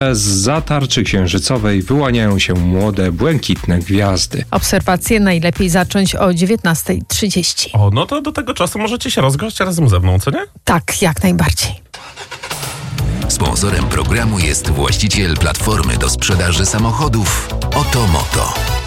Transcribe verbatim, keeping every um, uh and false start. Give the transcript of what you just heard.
Zza tarczy księżycowej wyłaniają się młode, błękitne gwiazdy. Obserwacje najlepiej zacząć o dziewiętnasta trzydzieści. O, no to do tego czasu możecie się rozgrzać razem ze mną, co nie? Tak, jak najbardziej. Sponsorem programu jest właściciel platformy do sprzedaży samochodów Oto Moto.